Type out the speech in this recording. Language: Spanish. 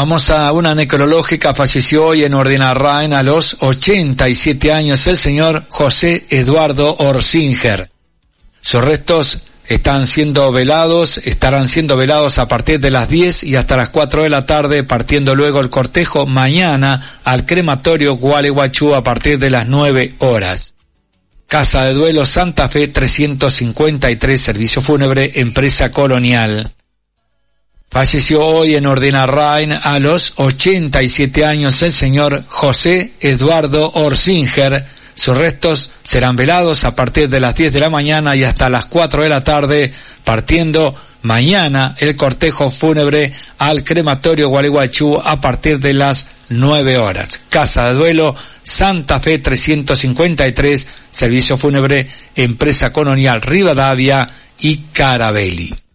Vamos a una necrológica. Falleció hoy en Ordinarrain a los 87 años el señor José Eduardo Orsinger. Sus restos estarán siendo velados a partir de las 10 y hasta las 4 de la tarde, partiendo luego el cortejo mañana al crematorio Gualeguaychú a partir de las 9 horas. Casa de Duelo Santa Fe 353, servicio fúnebre, empresa Colonial. Falleció hoy en Ordinarrain a los 87 años el señor José Eduardo Orsinger. Sus restos serán velados a partir de las 10 de la mañana y hasta las 4 de la tarde, partiendo mañana el cortejo fúnebre al crematorio Gualeguaychú a partir de las 9 horas. Casa de Duelo Santa Fe 353, servicio fúnebre, empresa Colonial Rivadavia y Carabelli.